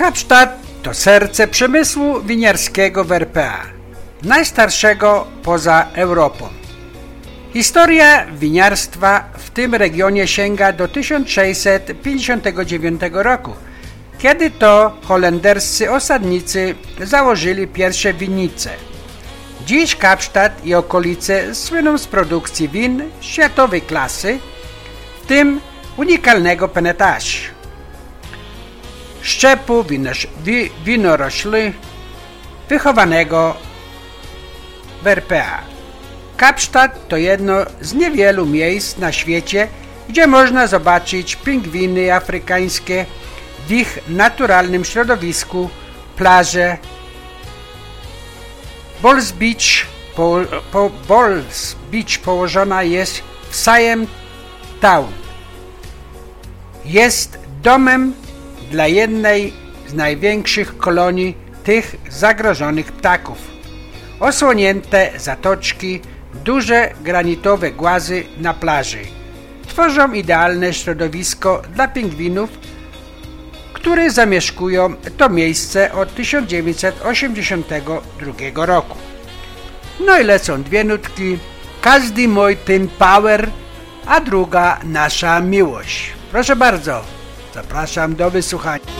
Kapsztad to serce przemysłu winiarskiego w RPA, najstarszego poza Europą. Historia winiarstwa w tym regionie sięga do 1659 roku, kiedy to holenderscy osadnicy założyli pierwsze winnice. Dziś Kapsztad i okolice słyną z produkcji win światowej klasy, w tym unikalnego Penetage, szczepu winorośli wychowanego w RPA. Kapsztad to jedno z niewielu miejsc na świecie, gdzie można zobaczyć pingwiny afrykańskie w ich naturalnym środowisku, plaże. Balls Beach położona jest w Siam Town. Jest domem dla jednej z największych kolonii tych zagrożonych ptaków. Osłonięte zatoczki, duże granitowe głazy na plaży tworzą idealne środowisko dla pingwinów, które zamieszkują to miejsce od 1982 roku. No i lecą dwie nutki, każdy mój Tin Power, a druga nasza miłość. Proszę bardzo, zapraszam do wysłuchania.